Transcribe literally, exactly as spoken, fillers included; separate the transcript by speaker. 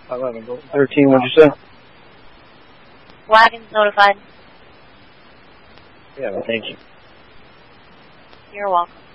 Speaker 1: eleven, thirteen, what'd you say?
Speaker 2: Wagon's notified.
Speaker 1: Yeah, well, thank you.
Speaker 2: You're welcome.